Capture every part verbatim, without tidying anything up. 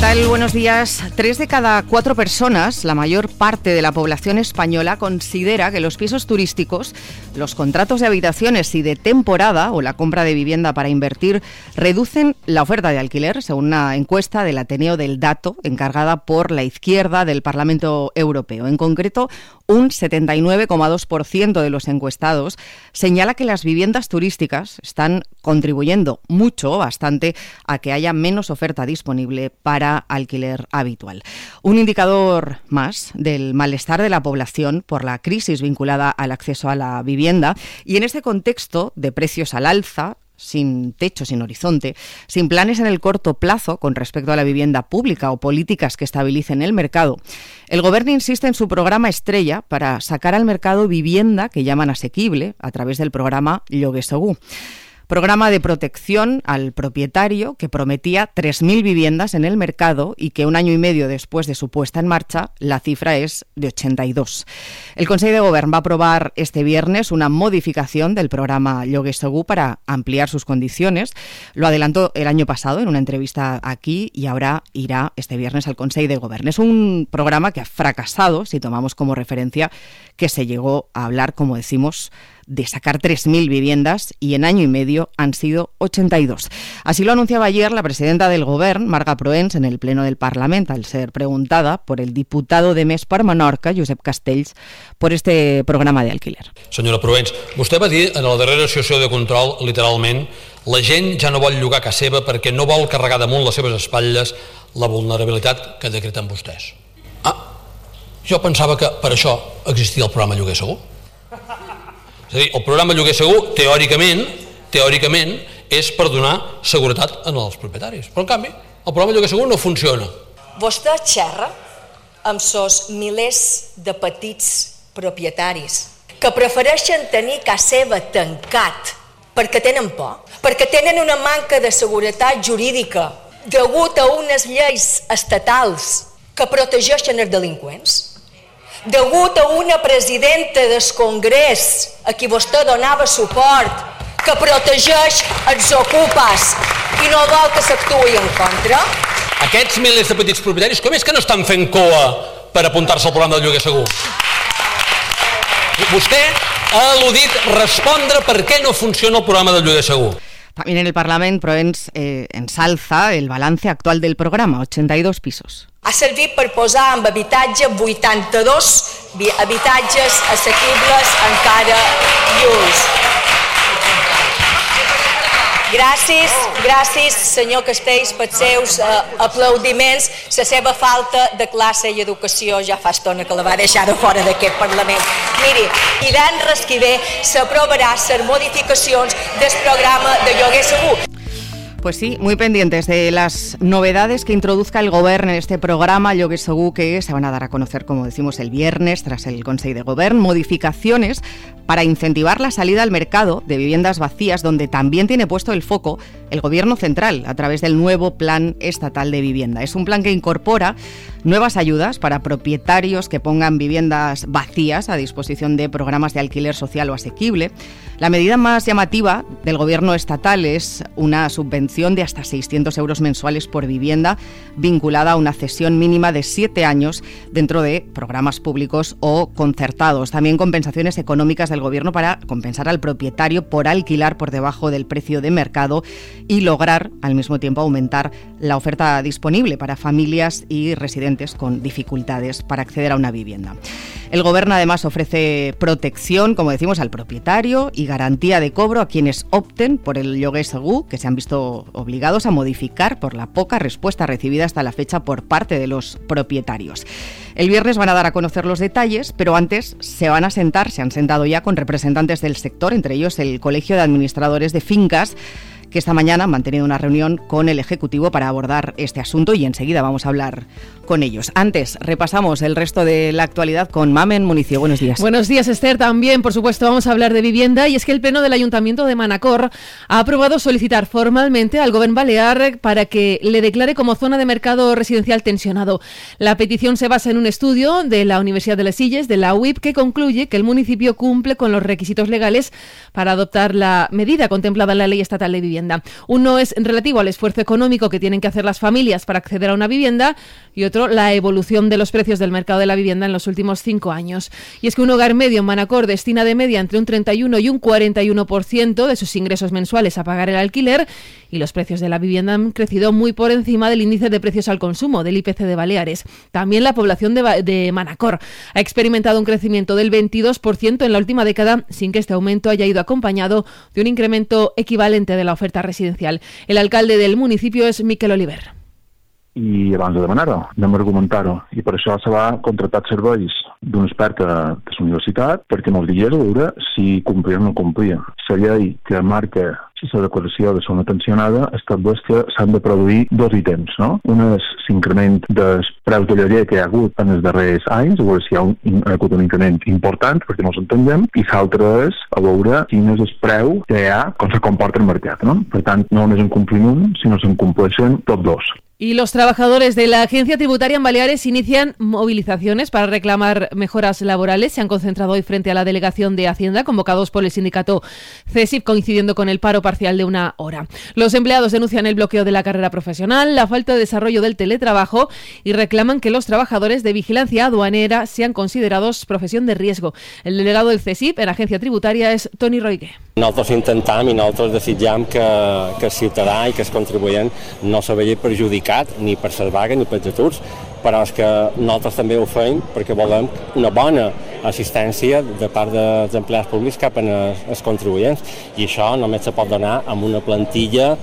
tal? Buenos días. Tres de cada cuatro personas, la mayor parte de la población española, considera que los pisos turísticos, los contratos de habitaciones y de temporada o la compra de vivienda para invertir reducen la oferta de alquiler, según una encuesta del Ateneo del Dato, encargada por la izquierda del Parlamento Europeo. En concreto, un setenta y nueve coma dos por ciento de los encuestados señala que las viviendas turísticas están contribuyendo mucho, bastante, a que haya menos oferta disponible para alquiler habitual. Un indicador más del malestar de la población por la crisis vinculada al acceso a la vivienda, y en este contexto de precios al alza, sin techo, sin horizonte, sin planes en el corto plazo con respecto a la vivienda pública o políticas que estabilicen el mercado, el Gobierno insiste en su programa estrella para sacar al mercado vivienda que llaman asequible a través del programa Lloguer Segur. Programa de protección al propietario que prometía tres mil viviendas en el mercado y que un año y medio después de su puesta en marcha la cifra es de ochenta y dos. El Consejo de Gobierno va a aprobar este viernes una modificación del programa Lloguer Segur para ampliar sus condiciones. Lo adelantó el año pasado en una entrevista aquí y ahora irá este viernes al Consejo de Gobierno. Es un programa que ha fracasado, si tomamos como referencia que se llegó a hablar, como decimos, de sacar tres mil viviendas y en año y medio han sido ochenta y dos. Así lo anunciaba ayer la presidenta del Govern, Marga Proens, en el Pleno del Parlamento, al ser preguntada por el diputado de Més per Menorca, Josep Castells, por este programa de alquiler. Senyora Proens, vostè va dir en la darrera sessió de control, literalment, la gent ja no vol llogar a casa seva perquè no vol carregar damunt les seves espatlles la vulnerabilitat que decreten vostès. Ah, jo pensava que per això existia el programa Lloguer Segur. És a dir, el programa Lloguer Segur, teòricament, teòricament, és per donar seguretat als propietaris. Però, en canvi, el programa Lloguer Segur no funciona. Vostè xerra amb sos milers de petits propietaris que prefereixen tenir casa seva tancat perquè tenen por, perquè tenen una manca de seguretat jurídica degut a unes lleis estatals que protegeixen els delinqüents, degut a una presidenta del Congrés a qui vostè donava suport que protegeix els ocupes i no vol que s'actuï en contra. Aquests milers de petits propietaris, com és que no estan fent coa per apuntar-se al programa del Lloguer Segur? Vostè ha al·ludit respondre per què no funciona el programa del Lloguer Segur. También en el Parlamento, Proens eh, ensalza el balance actual del programa, ochenta y dos pisos. Ha servit per posar en habitatge vuitanta-dos habitatges assequibles encara llurs. Gràcies, gràcies, senyor Castells, pels seus uh, aplaudiments. La seva falta de classe i educació ja fa estona que la va deixar de fora d'aquest Parlament. Miri, i l'any res que ve s'aprovarà les modificacions del programa de Lloguer Segur. Pues sí, muy pendientes de las novedades que introduzca el Gobierno en este programa Lloguer Segur, que se van a dar a conocer, como decimos, el viernes tras el Consejo de Gobierno. Modificaciones para incentivar la salida al mercado de viviendas vacías, donde también tiene puesto el foco el Gobierno central a través del nuevo Plan Estatal de Vivienda. Es un plan que incorpora nuevas ayudas para propietarios que pongan viviendas vacías a disposición de programas de alquiler social o asequible. La medida más llamativa del Gobierno estatal es una subvención de hasta seiscientos euros mensuales por vivienda vinculada a una cesión mínima de siete años dentro de programas públicos o concertados. También compensaciones económicas del Gobierno para compensar al propietario por alquilar por debajo del precio de mercado y lograr al mismo tiempo aumentar la oferta disponible para familias y residentes con dificultades para acceder a una vivienda. El Gobierno además ofrece protección, como decimos, al propietario y garantía de cobro a quienes opten por el Lloguer Segur, que se han visto obligados a modificar por la poca respuesta recibida hasta la fecha por parte de los propietarios. El viernes van a dar a conocer los detalles, pero antes se van a sentar, se han sentado ya con representantes del sector, entre ellos el Colegio de Administradores de Fincas, que esta mañana han mantenido una reunión con el Ejecutivo para abordar este asunto y enseguida vamos a hablar con ellos. Antes, repasamos el resto de la actualidad con Mamen Municio. Buenos días. Buenos días, Esther. También, por supuesto, vamos a hablar de vivienda, y es que el Pleno del Ayuntamiento de Manacor ha aprobado solicitar formalmente al Gobierno Balear para que le declare como zona de mercado residencial tensionado. La petición se basa en un estudio de la Universidad de Les Illes, de la U I P, que concluye que el municipio cumple con los requisitos legales para adoptar la medida contemplada en la Ley Estatal de Vivienda. vivienda. Uno es relativo al esfuerzo económico que tienen que hacer las familias para acceder a una vivienda y otro la evolución de los precios del mercado de la vivienda en los últimos cinco años. Y es que un hogar medio en Manacor destina de media entre un treinta y uno y un cuarenta y uno por ciento de sus ingresos mensuales a pagar el alquiler y los precios de la vivienda han crecido muy por encima del índice de precios al consumo del I P C de Baleares. También la población de, de Manacor ha experimentado un crecimiento del veintidós por ciento en la última década sin que este aumento haya ido acompañado de un incremento equivalente de la oferta residencial. El alcalde del municipio es Miquel Oliver. I abans de demanar-ho, anem a argumentar-ho. I per això se va contractar serveis d'un expert de, de la universitat perquè ens digués a veure si complia o no complia. La llei que marca la declaració de zona tensionada estableix que s'han de produir dos ítems, no? Un és l'increment dels preus de lloguer que hi ha hagut en els darrers anys, a veure si hi ha, un, hi ha hagut un increment important, perquè no s'entenguem, i l'altre és a veure quin és el preu que hi ha, com se comporta el mercat, no? Per tant, no és un compliment, sinó se'n compleixen tots dos. Y los trabajadores de la Agencia Tributaria en Baleares inician movilizaciones para reclamar mejoras laborales. Se han concentrado hoy frente a la Delegación de Hacienda, convocados por el sindicato CESIF, coincidiendo con el paro parcial de una hora. Los empleados denuncian el bloqueo de la carrera profesional, la falta de desarrollo del teletrabajo y reclaman que los trabajadores de vigilancia aduanera sean considerados profesión de riesgo. El delegado del CESIF en Agencia Tributaria es Toni Roigué. Nosaltres intentem i nosaltres desitjam que, que el ciutadà i que el contribuent no se vegi perjudicat ni per les vagues ni per els aturs, però és que nosaltres també ho fem perquè volem una bona assistència de part dels empleats públics cap als contribuents i això només se pot donar amb una plantilla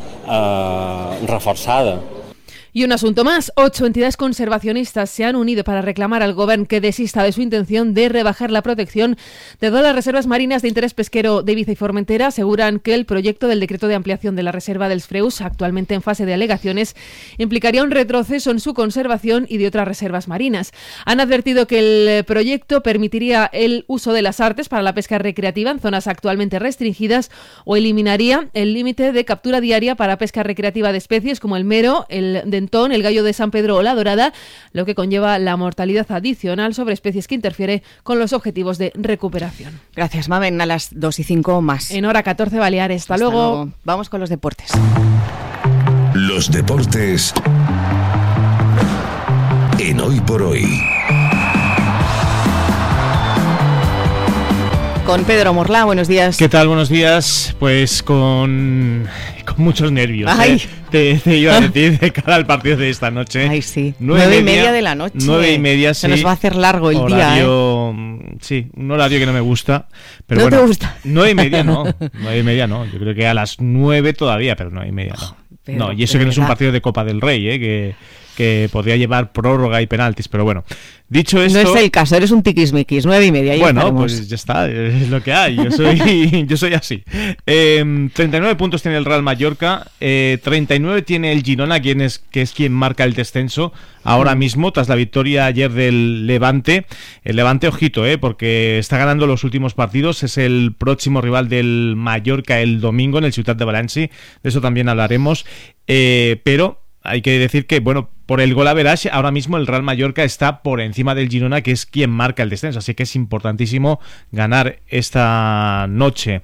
eh, reforçada. Y un asunto más, ocho entidades conservacionistas se han unido para reclamar al Gobierno que desista de su intención de rebajar la protección de todas las reservas marinas de interés pesquero de Ibiza y Formentera. Aseguran que el proyecto del decreto de ampliación de la reserva dels Freus, actualmente en fase de alegaciones, implicaría un retroceso en su conservación y de otras reservas marinas. Han advertido que el proyecto permitiría el uso de las artes para la pesca recreativa en zonas actualmente restringidas o eliminaría el límite de captura diaria para pesca recreativa de especies como el mero, el dentón, el gallo de San Pedro o la dorada, lo que conlleva la mortalidad adicional sobre especies que interfiere con los objetivos de recuperación. Gracias, Mamen. A las dos y cinco más. En hora catorce Baleares. Hasta, Hasta luego. luego. Vamos con los deportes. Los deportes en Hoy por Hoy. Con Pedro Morlá, buenos días. ¿Qué tal? Buenos días. Pues con, con muchos nervios. Ay. ¿eh? Te, te iba a decir de cara al partido de esta noche. Ay, sí. Nueve, nueve y media, media de la noche. Nueve y media, sí. Se nos va a hacer largo el horario, día, ¿eh? Sí, un horario que no me gusta. Pero ¿No bueno, te gusta? Nueve y media no. Nueve y media no. Yo creo que a las nueve todavía, pero nueve y media no. Pero, no, y eso que no es un partido de Copa del Rey, ¿eh? Que... que podría llevar prórroga y penaltis, pero bueno, dicho esto... No es el caso, eres un tiquismiquis, nueve y media. Bueno, estaremos. Pues ya está, es lo que hay, yo soy, yo soy así. Eh, treinta y nueve puntos tiene el Real Mallorca, eh, treinta y nueve tiene el Girona, quien es, que es quien marca el descenso ahora mismo, tras la victoria ayer del Levante. El Levante, ojito, eh, porque está ganando los últimos partidos, es el próximo rival del Mallorca el domingo en el Ciutat de València, de eso también hablaremos, eh, pero... Hay que decir que, bueno, por el gol average, ahora mismo el Real Mallorca está por encima del Girona, que es quien marca el descenso. Así que es importantísimo ganar esta noche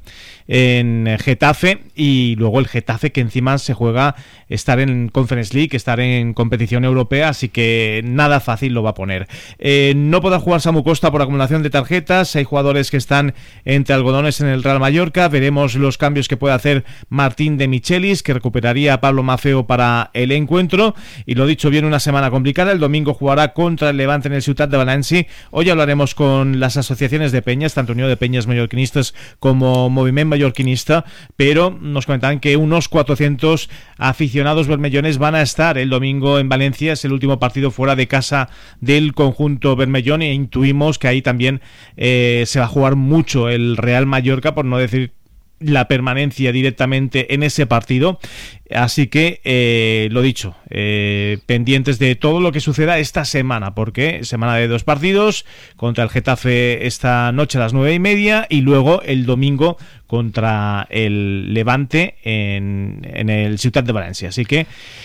en Getafe, y luego el Getafe, que encima se juega estar en Conference League, estar en competición europea, así que nada fácil lo va a poner. Eh, no podrá jugar Samu Costa por acumulación de tarjetas. Hay jugadores que están entre algodones en el Real Mallorca. Veremos los cambios que puede hacer Martín de Michelis, que recuperaría a Pablo Maffeo para el encuentro. Y lo dicho, viene una semana complicada. El domingo jugará contra el Levante en el Ciutat de València. Hoy hablaremos con las asociaciones de peñas, tanto Unión de Peñas Mallorquinistas como Moviment Mallorquinista, pero nos comentan que unos cuatrocientos aficionados bermellones van a estar el domingo en Valencia. Es el último partido fuera de casa del conjunto bermellón, e intuimos que ahí también eh, se va a jugar mucho el Real Mallorca, por no decir la permanencia directamente en ese partido. Así que eh, lo dicho, eh, pendientes de todo lo que suceda esta semana, porque semana de dos partidos, contra el Getafe esta noche a las nueve y media, y luego el domingo contra el Levante en, en el Ciutat de València. Así que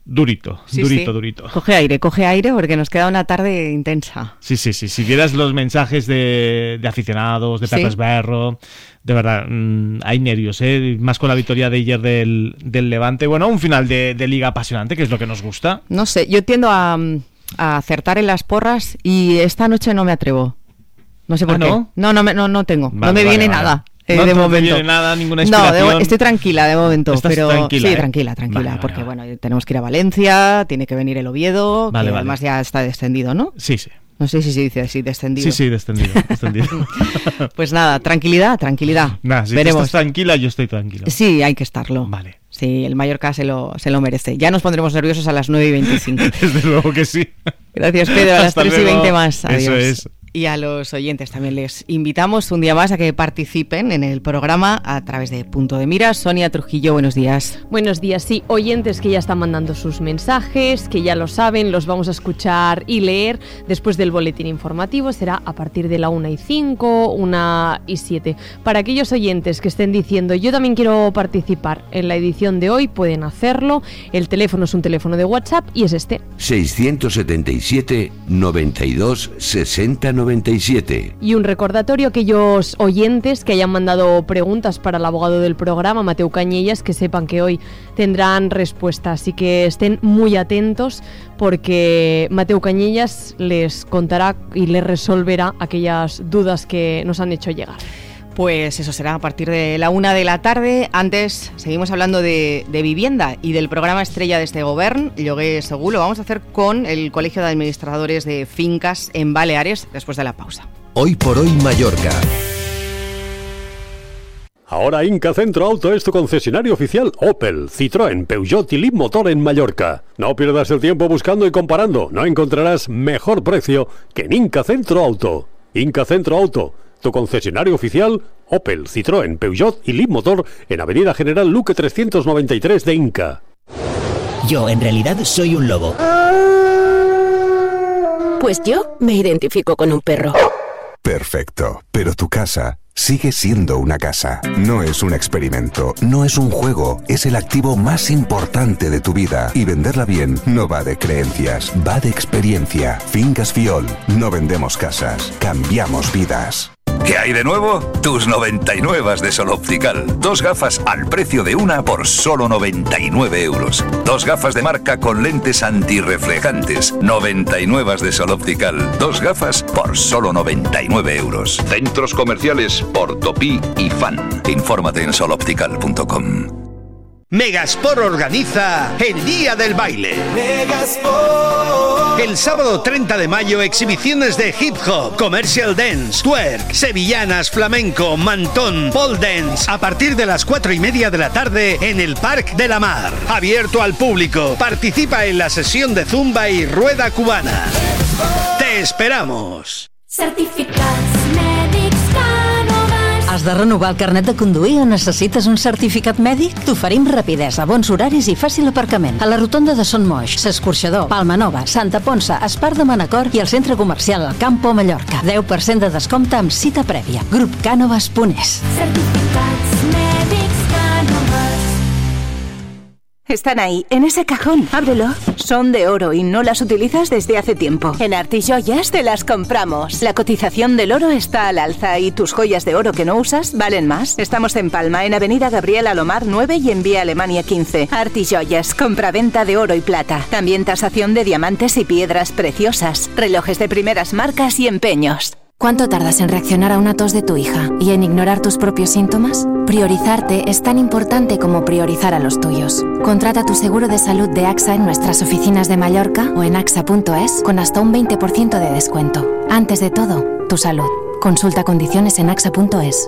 durito, Sí, durito, sí. durito. Coge aire, coge aire porque nos queda una tarde intensa. Sí, sí, sí. Si vieras los mensajes de, de aficionados, de Pepe Sí. Esberro, de verdad, mmm, hay nervios, ¿eh? Más con la victoria de ayer del, del Levante. Bueno, un final de, de liga apasionante, que es lo que nos gusta. No sé, yo tiendo a, a acertar en las porras y esta noche no me atrevo. No sé por ¿Ah, qué. no? No, no me, no, no tengo. Vale, no me vale, viene vale. nada. Eh, No de te momento. viene nada, ninguna No, inspiración. de mo- estoy tranquila de momento. Estás pero tranquila, sí, ¿eh? tranquila, tranquila. Vale, vale, porque vale. bueno, tenemos que ir a Valencia, tiene que venir el Oviedo, Vale, que vale. además ya está descendido, ¿no? Sí, sí. No sé si se dice así, descendido. Sí, sí, descendido. descendido. Pues nada, tranquilidad, tranquilidad. Nada, si tú Veremos. estás tranquila, yo estoy tranquilo. Sí, hay que estarlo. Vale. Sí, el Mallorca se lo, se lo merece. Ya nos pondremos nerviosos a las nueve y veinticinco. Desde luego que sí. Gracias, Pedro. A las Hasta tres y luego. veinte más. Adiós. Eso es. Y a los oyentes también les invitamos un día más a que participen en el programa a través de Punto de Mira. Sonia Trujillo, buenos días. Buenos días, sí, oyentes que ya están mandando sus mensajes, que ya lo saben, los vamos a escuchar y leer después del boletín informativo, será a partir de la una y cinco, una y siete. Para aquellos oyentes que estén diciendo, yo también quiero participar en la edición de hoy, pueden hacerlo, el teléfono es un teléfono de WhatsApp y es este. seiscientos setenta y siete, noventa y dos, sesenta, noventa y siete. Y un recordatorio a aquellos oyentes que hayan mandado preguntas para el abogado del programa, Mateu Cañellas, que sepan que hoy tendrán respuesta. Así que estén muy atentos porque Mateu Cañellas les contará y les resolverá aquellas dudas que nos han hecho llegar. Pues eso será a partir de la una de la tarde. Antes seguimos hablando de, de vivienda y del programa estrella de este Govern, Lloguer Segur. Lo vamos a hacer con el Colegio de Administradores de Fincas en Baleares después de la pausa. Hoy por hoy Mallorca. Ahora Inca Centro Auto es tu concesionario oficial Opel, Citroën, Peugeot y Leapmotor en Mallorca. No pierdas el tiempo buscando y comparando. No encontrarás mejor precio que en Inca Centro Auto. Inca Centro Auto, tu concesionario oficial Opel, Citroën, Peugeot y Leapmotor en Avenida General Luque trescientos noventa y tres de Inca. Yo en realidad soy un lobo. Pues yo me identifico con un perro. Perfecto, pero tu casa sigue siendo una casa. No es un experimento, no es un juego, es el activo más importante de tu vida. Y venderla bien no va de creencias, va de experiencia. Fincas Fiol, no vendemos casas, cambiamos vidas. ¿Qué hay de nuevo? Tus noventa y nueve de Sol Optical. Dos gafas al precio de una por solo noventa y nueve euros. Dos gafas de marca con lentes antirreflejantes. noventa y nueve de Sol Optical. Dos gafas por solo noventa y nueve euros. Centros comerciales Portopí y Fan. Infórmate en sol optical punto com. Megasport organiza el Día del Baile. Megasport. El sábado treinta de mayo, exhibiciones de hip hop, commercial dance, twerk, sevillanas, flamenco, mantón, pole dance, a partir de las cuatro y media de la tarde en el Parc de la Mar. Abierto al público. Participa en la sesión de zumba y rueda cubana. Te esperamos. Certificats mèdics Canovas. Has de renovar el carnet de conduir o necessites un certificat mèdic? T'oferim rapidesa, bons horaris i fàcil aparcament. A la rotonda de Son Moix, S'Escorxador, Palma Nova, Santa Ponça, Espart de Manacor i el centre comercial El Campo Mallorca. deu per cent de descompte amb cita prèvia. grup canovas punt es. Certificats mèdics Canovas. Están ahí, en ese cajón. Ábrelo. Son de oro y no las utilizas desde hace tiempo. En Artijoyas te las compramos. La cotización del oro está al alza y tus joyas de oro que no usas valen más. Estamos en Palma, en Avenida Gabriel Alomar nueve y en Vía Alemania quince. Artijoyas, compraventa de oro y plata. También tasación de diamantes y piedras preciosas. Relojes de primeras marcas y empeños. ¿Cuánto tardas en reaccionar a una tos de tu hija y en ignorar tus propios síntomas? Priorizarte es tan importante como priorizar a los tuyos. Contrata tu seguro de salud de AXA en nuestras oficinas de Mallorca o en axa punto es con hasta un veinte por ciento de descuento. Antes de todo, tu salud. Consulta condiciones en axa punto es.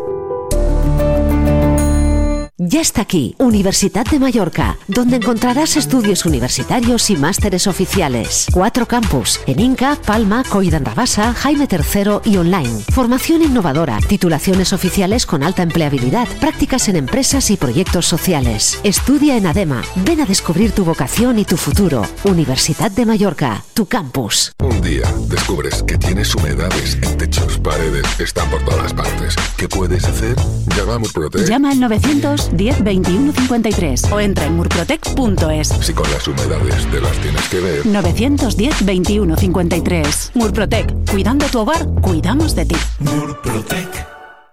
Ya está aquí, Universidad de Mallorca, donde encontrarás estudios universitarios y másteres oficiales. Cuatro campus, en Inca, Palma, Coll d'en Jaime tercero y online. Formación innovadora, titulaciones oficiales con alta empleabilidad, prácticas en empresas y proyectos sociales. Estudia en ADEMA, ven a descubrir tu vocación y tu futuro. Universidad de Mallorca, tu campus. Un día descubres que tienes humedades en techos, paredes, están por todas partes. ¿Qué puedes hacer? Llama a Murprotec. Llama al novecientos diez veintiuno cincuenta y tres o entra en murprotec punto es. Si con las humedades te las tienes que ver. novecientos diez veintiuno cincuenta y tres. Murprotec. Cuidando tu hogar, cuidamos de ti. Murprotec.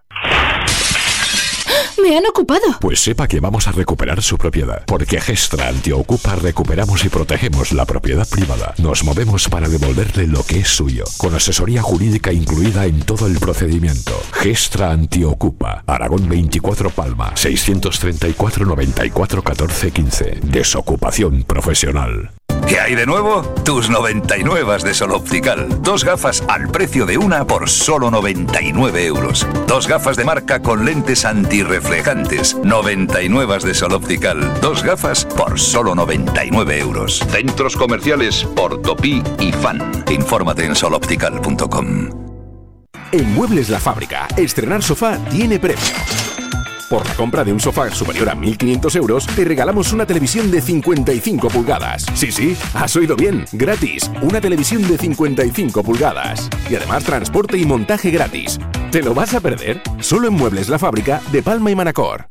¡Me han ocupado! Pues sepa que vamos a recuperar su propiedad, porque Gestra Antiocupa recuperamos y protegemos la propiedad privada. Nos movemos para devolverle lo que es suyo, con asesoría jurídica incluida en todo el procedimiento. Gestra Antiocupa, Aragón veinticuatro Palma, seiscientos treinta y cuatro noventa y cuatro catorce quince. Desocupación profesional. ¿Qué hay de nuevo? Tus noventa y nueve de Sol Optical. Dos gafas al precio de una por solo noventa y nueve euros. Dos gafas de marca con lentes antirreflejantes. noventa y nueve de Sol Optical. Dos gafas por solo noventa y nueve euros. Centros comerciales Portopí y Fan. Infórmate en sol optical punto com. En Muebles La Fábrica, estrenar sofá tiene premio. Por la compra de un sofá superior a mil quinientos euros, te regalamos una televisión de cincuenta y cinco pulgadas. Sí, sí, has oído bien, gratis. Una televisión de cincuenta y cinco pulgadas. Y además transporte y montaje gratis. ¿Te lo vas a perder? Solo en Muebles La Fábrica de Palma y Manacor.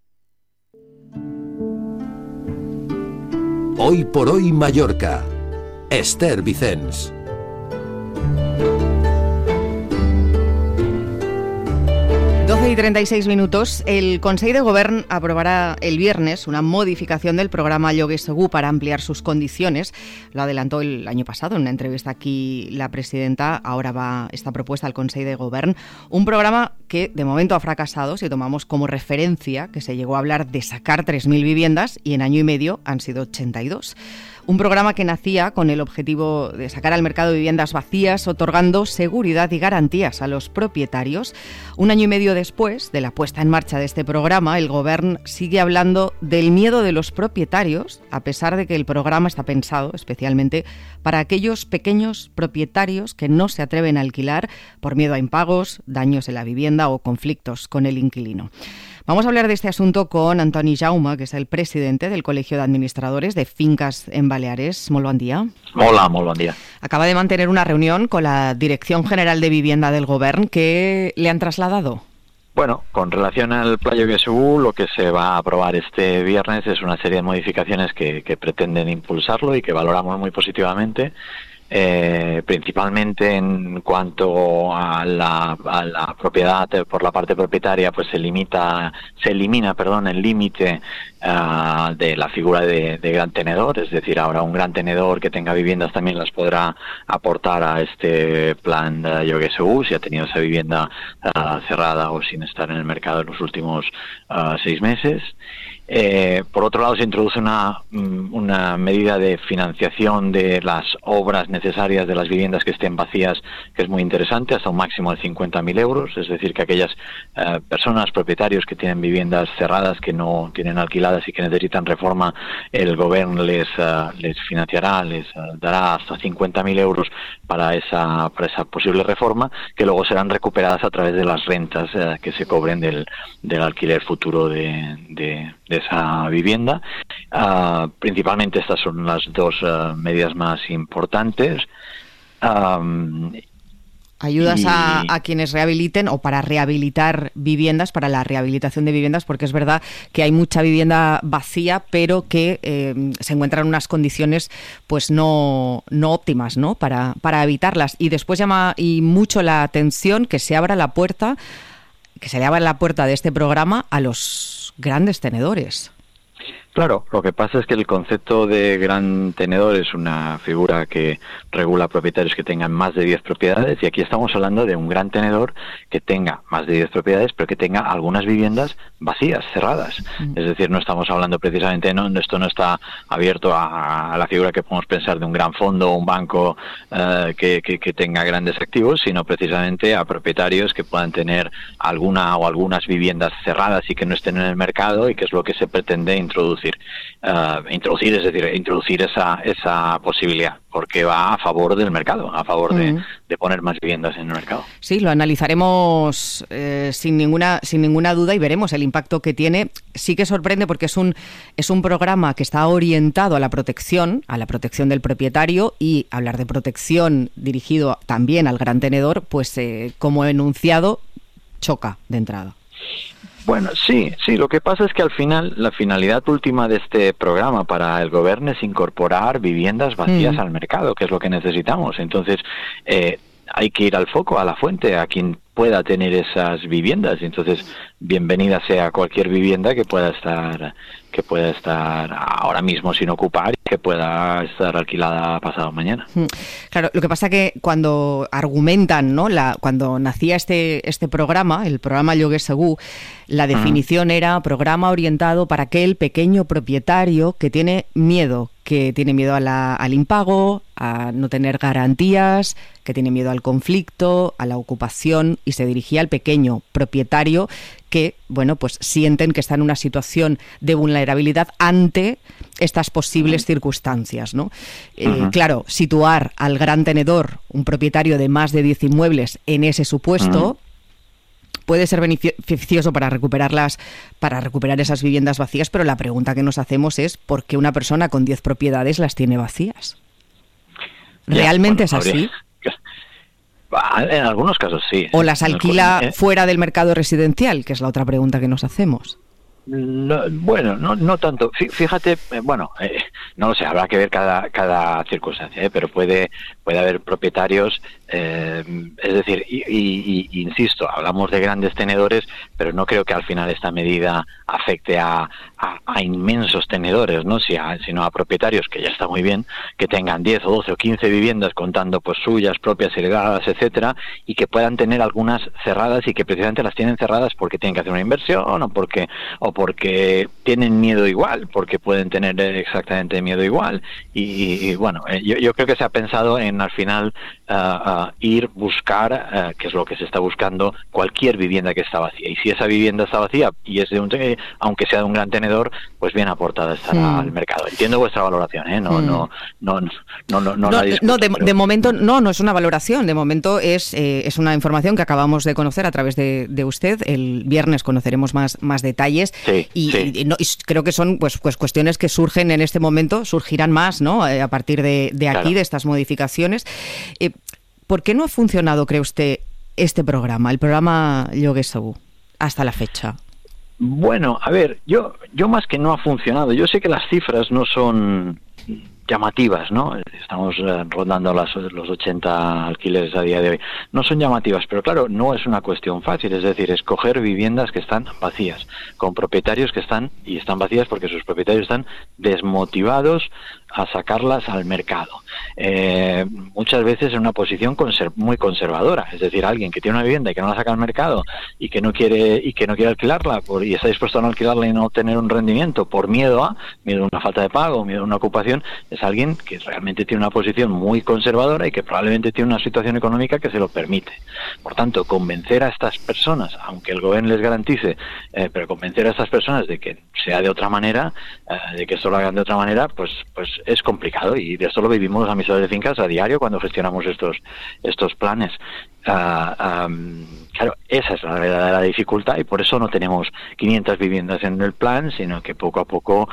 Hoy por hoy Mallorca. Esther Vicens. doce y treinta y seis minutos. El Consell de Govern aprobará el viernes una modificación del programa Lloguer Segur para ampliar sus condiciones. Lo adelantó el año pasado en una entrevista aquí la presidenta. Ahora va esta propuesta al Consell de Govern. Un programa que de momento ha fracasado, si tomamos como referencia que se llegó a hablar de sacar tres mil viviendas y en año y medio han sido ochenta y dos. Un programa que nacía con el objetivo de sacar al mercado viviendas vacías, otorgando seguridad y garantías a los propietarios. Un año y medio después de la puesta en marcha de este programa, el Govern sigue hablando del miedo de los propietarios, a pesar de que el programa está pensado especialmente para aquellos pequeños propietarios que no se atreven a alquilar por miedo a impagos, daños en la vivienda o conflictos con el inquilino. Vamos a hablar de este asunto con Antoni Jaume, que es el presidente del Colegio de Administradores de Fincas en Baleares. Molt bon dia. Hola, molt bon día. Acaba de mantener una reunión con la Dirección General de Vivienda del Govern. ¿Qué le han trasladado? Bueno, con relación al Pla Lloguer Segur, lo que se va a aprobar este viernes es una serie de modificaciones que, que pretenden impulsarlo y que valoramos muy positivamente. Eh, principalmente en cuanto a la, a la propiedad por la parte propietaria, pues se limita, se elimina, perdón, el límite uh, de la figura de, de gran tenedor, es decir, ahora un gran tenedor que tenga viviendas también las podrá aportar a este plan de Lloguer Segur si ha tenido esa vivienda uh, cerrada o sin estar en el mercado en los últimos uh, seis meses. Eh, por otro lado, se introduce una, una medida de financiación de las obras necesarias de las viviendas que estén vacías, que es muy interesante, hasta un máximo de cincuenta mil euros, es decir, que aquellas eh, personas, propietarios que tienen viviendas cerradas, que no tienen alquiladas y que necesitan reforma, el gobierno les, uh, les financiará, les uh, dará hasta cincuenta mil euros para esa, para esa posible reforma, que luego serán recuperadas a través de las rentas uh, que se cobren del, del alquiler futuro de, de, de esa vivienda. Uh, principalmente estas son las dos uh, medidas más importantes. Um, Ayudas y... a, a quienes rehabiliten o para rehabilitar viviendas, para la rehabilitación de viviendas, porque es verdad que hay mucha vivienda vacía, pero que eh, se encuentran en unas condiciones pues no, no óptimas, ¿no? Para, para evitarlas. Y después llama y mucho la atención que se abra la puerta, que se le abra la puerta de este programa a los grandes tenedores. Claro, lo que pasa es que el concepto de gran tenedor es una figura que regula a propietarios que tengan más de diez propiedades, y aquí estamos hablando de un gran tenedor que tenga más de diez propiedades, pero que tenga algunas viviendas vacías, cerradas. Mm. Es decir, no estamos hablando precisamente, no, esto no está abierto a, a la figura que podemos pensar de un gran fondo o un banco uh, que, que, que tenga grandes activos, sino precisamente a propietarios que puedan tener alguna o algunas viviendas cerradas y que no estén en el mercado, y que es lo que se pretende introducir. Uh, introducir, es decir, introducir esa esa posibilidad, porque va a favor del mercado, a favor de, mm. de poner más viviendas en el mercado. Sí, lo analizaremos eh, sin ninguna sin ninguna duda y veremos el impacto que tiene. Sí que sorprende porque es un es un programa que está orientado a la protección, a la protección del propietario, y hablar de protección dirigido también al gran tenedor, pues eh, como enunciado, choca de entrada. Bueno, sí, sí, lo que pasa es que al final la finalidad última de este programa para el gobierno es incorporar viviendas vacías mm. al mercado, que es lo que necesitamos. Entonces, eh, hay que ir al foco, a la fuente, a quien pueda tener esas viviendas. Entonces, bienvenida sea cualquier vivienda que pueda estar que pueda estar ahora mismo sin ocupar y que pueda estar alquilada pasado mañana. Claro, lo que pasa que cuando argumentan, ¿no? La, cuando nacía este este programa, el programa Lloguer Segur, la definición uh-huh. era programa orientado para aquel pequeño propietario que tiene miedo, que tiene miedo a la, al impago, a no tener garantías, que tiene miedo al conflicto, a la ocupación, y se dirigía al pequeño propietario que, bueno, pues sienten que está en una situación de vulnerabilidad ante estas posibles uh-huh. circunstancias, ¿no? Eh, uh-huh. Claro, situar al gran tenedor, un propietario de más de diez inmuebles, en ese supuesto uh-huh. puede ser beneficioso para recuperarlas, para recuperar esas viviendas vacías, pero la pregunta que nos hacemos es ¿por qué una persona con diez propiedades las tiene vacías? ¿Realmente ya, bueno, es así? En algunos casos sí. ¿O las alquila el... fuera del mercado residencial? Que es la otra pregunta que nos hacemos. No, bueno, no, no tanto. Fíjate, eh, bueno, eh, no lo sé, habrá que ver cada cada circunstancia, eh, pero puede puede haber propietarios, eh, es decir, y, y, y insisto, hablamos de grandes tenedores, pero no creo que al final esta medida afecte a, a, a inmensos tenedores, ¿no? Si a, sino a propietarios, que ya está muy bien, que tengan diez o doce o quince viviendas contando pues suyas propias, heredadas, etcétera, y que puedan tener algunas cerradas y que precisamente las tienen cerradas porque tienen que hacer una inversión o no porque o porque tienen miedo igual, porque pueden tener exactamente miedo igual. Y, y bueno, yo, yo creo que se ha pensado en al final uh, uh, ir buscar, uh, que es lo que se está buscando, cualquier vivienda que está vacía. Y si esa vivienda está vacía y es de un, aunque sea de un gran tenedor, pues bien aportada estará mm. al mercado. Entiendo vuestra valoración, ¿eh? No, mm. no, no, no, no, no, no, no, la discuto, no de, pero... de momento no, no es una valoración. De momento es eh, es una información que acabamos de conocer a través de, de usted. El viernes conoceremos más más detalles. Sí, y, sí. y, no, y creo que son pues pues cuestiones que surgen en este momento, surgirán más, ¿no? Eh, a partir de, de aquí, claro. de estas modificaciones. Eh, ¿Por qué no ha funcionado, cree usted, este programa, el programa Lloguer Segur, hasta la fecha? Bueno, a ver, yo yo más que no ha funcionado, yo sé que las cifras no son llamativas, ¿no? Estamos eh, rondando las, los ochenta alquileres a día de hoy. No son llamativas, pero claro, no es una cuestión fácil, es decir, escoger viviendas que están vacías, con propietarios que están, y están vacías porque sus propietarios están desmotivados a sacarlas al mercado. Eh, muchas veces en una posición conser- muy conservadora, es decir, alguien que tiene una vivienda y que no la saca al mercado y que no quiere y que no quiere alquilarla por, y está dispuesto a no alquilarla y no tener un rendimiento por miedo a miedo a una falta de pago, miedo a una ocupación, es alguien que realmente tiene una posición muy conservadora y que probablemente tiene una situación económica que se lo permite. Por tanto, convencer a estas personas, aunque el gobierno les garantice, eh, pero convencer a estas personas de que sea de otra manera, eh, de que esto lo hagan de otra manera, pues pues es complicado, y de esto lo vivimos los administradores de fincas a diario cuando gestionamos estos estos planes. Uh, um, claro, esa es la verdadera dificultad, y por eso no tenemos quinientas viviendas en el plan, sino que poco a poco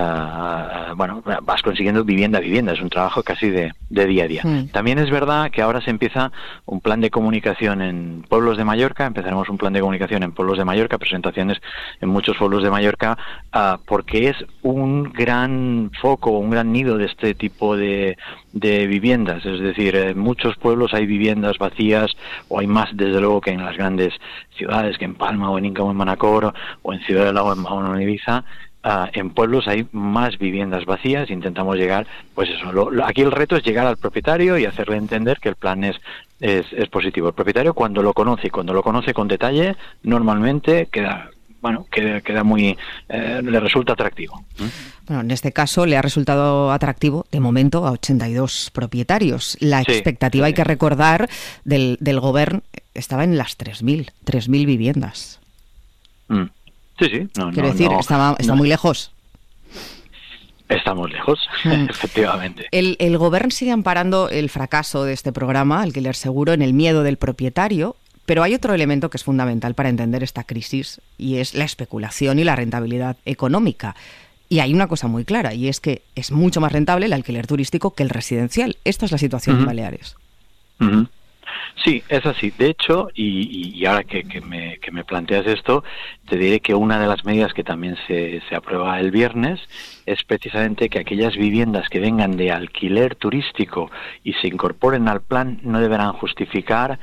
uh, bueno, vas consiguiendo vivienda a vivienda. Es un trabajo casi de, de día a día. Mm. También es verdad que ahora se empieza un plan de comunicación en pueblos de Mallorca. Empezaremos un plan de comunicación en pueblos de Mallorca, presentaciones en muchos pueblos de Mallorca, uh, porque es un gran foco, un gran nido de este tipo de, de viviendas. Es decir, en muchos pueblos hay viviendas vacías, o hay más desde luego que en las grandes ciudades, que en Palma o en Inca o en Manacor o en Ciudad del Lago o en Ibiza. Uh, en pueblos hay más viviendas vacías. Intentamos llegar, pues eso, lo, lo, aquí el reto es llegar al propietario y hacerle entender que el plan es, es, es positivo. El propietario, cuando lo conoce y cuando lo conoce con detalle, normalmente queda bueno queda, queda muy eh, le resulta atractivo. Bueno, en este caso le ha resultado atractivo, de momento, a ochenta y dos propietarios. La sí, expectativa, sí. hay que recordar, del, del gobierno estaba en las tres mil viviendas. Mm. Sí, sí. No, Quiero no, decir, no, estaba, está no. muy lejos. Estamos lejos, mm. efectivamente. El, el gobierno sigue amparando el fracaso de este programa, Alquiler Seguro, en el miedo del propietario. Pero hay otro elemento que es fundamental para entender esta crisis, y es la especulación y la rentabilidad económica. Y hay una cosa muy clara, y es que es mucho más rentable el alquiler turístico que el residencial. Esta es la situación uh-huh. en Baleares. Uh-huh. Sí, es así. De hecho, y, y ahora que, que, me, que me planteas esto, te diré que una de las medidas que también se, se aprueba el viernes es precisamente que aquellas viviendas que vengan de alquiler turístico y se incorporen al plan no deberán justificar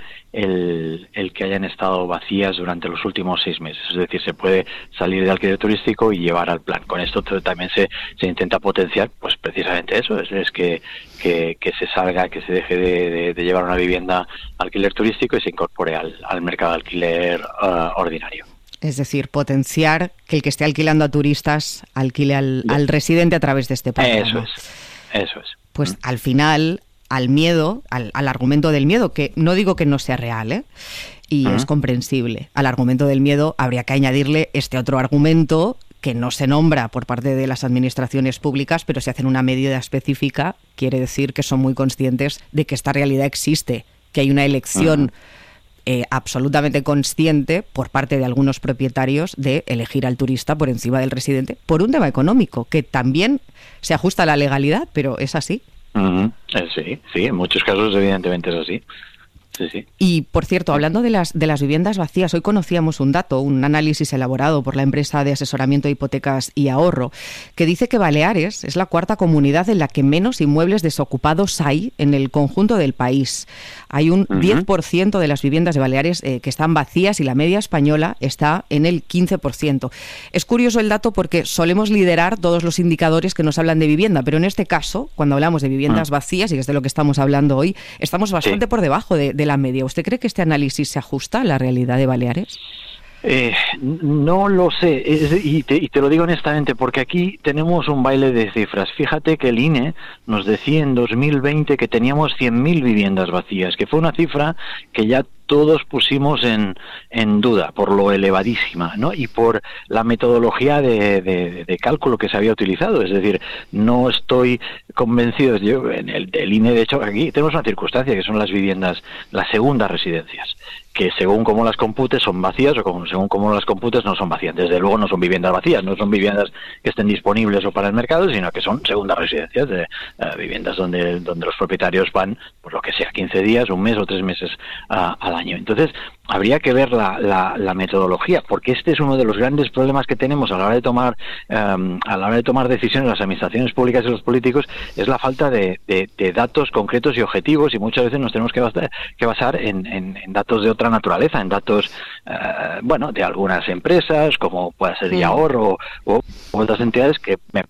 el, el que hayan estado vacías durante los últimos seis meses. Es decir, se puede salir de alquiler turístico y llevar al plan. Con esto también se, se intenta potenciar pues precisamente eso, es, es que, que, que se salga, que se deje de, de, de llevar una vivienda a alquiler turístico y se incorpore al, al mercado de alquiler uh, ordinario. Es decir, potenciar que el que esté alquilando a turistas alquile al, al residente a través de este programa. Eso es, eso es. Pues al final, al miedo, al, al argumento del miedo, que no digo que no sea real, ¿eh? y uh-huh. es comprensible, al argumento del miedo habría que añadirle este otro argumento que no se nombra por parte de las administraciones públicas, pero si hacen una medida específica, quiere decir que son muy conscientes de que esta realidad existe, que hay una elección... Uh-huh. Eh, absolutamente consciente por parte de algunos propietarios de elegir al turista por encima del residente por un tema económico, que también se ajusta a la legalidad, pero es así. Uh-huh. Eh, sí, sí, en muchos casos evidentemente es así. Sí, sí. Y, por cierto, hablando de las, de las viviendas vacías, hoy conocíamos un dato, un análisis elaborado por la empresa de asesoramiento de hipotecas y ahorro, que dice que Baleares es la cuarta comunidad en la que menos inmuebles desocupados hay en el conjunto del país. Hay un uh-huh. diez por ciento de las viviendas de Baleares eh, que están vacías y la media española está en el quince por ciento. Es curioso el dato porque solemos liderar todos los indicadores que nos hablan de vivienda, pero en este caso, cuando hablamos de viviendas uh-huh. vacías, y que es de lo que estamos hablando hoy, estamos bastante sí. por debajo de, de la media. ¿Usted cree que este análisis se ajusta a la realidad de Baleares? Eh, no lo sé, es, y, te, y te lo digo honestamente, porque aquí tenemos un baile de cifras. Fíjate que el I N E nos decía en dos mil veinte que teníamos cien mil viviendas vacías, que fue una cifra que ya todos pusimos en, en duda por lo elevadísima, ¿no? Y por la metodología de, de, de cálculo que se había utilizado. Es decir, no estoy convencido. Yo, en el, el I N E, de hecho, aquí tenemos una circunstancia que son las viviendas, las segundas residencias, que según cómo las computes son vacías o como, según cómo las computes no son vacías. Desde luego no son viviendas vacías, no son viviendas que estén disponibles o para el mercado, sino que son segundas residencias, de, uh, viviendas donde, donde los propietarios van, pues lo que sea, quince días, un mes o tres meses uh, al año. Entonces, habría que ver la, la, la metodología, porque este es uno de los grandes problemas que tenemos a la hora de tomar um, a la hora de tomar decisiones las administraciones públicas y los políticos, es la falta de, de, de datos concretos y objetivos, y muchas veces nos tenemos que basar, que basar en, en, en datos de otra naturaleza, en datos uh, bueno, de algunas empresas, como pueda ser de ahorro o, o otras entidades que me,